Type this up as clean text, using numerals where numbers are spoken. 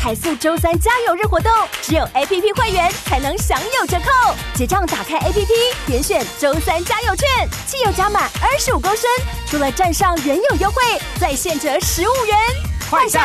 海素周3加油日活动，只有 APP 会员才能享有折扣。结账打开 APP， 点选周3加油券，汽油加满25公升，除了站上原有优惠，再现折15元。 快下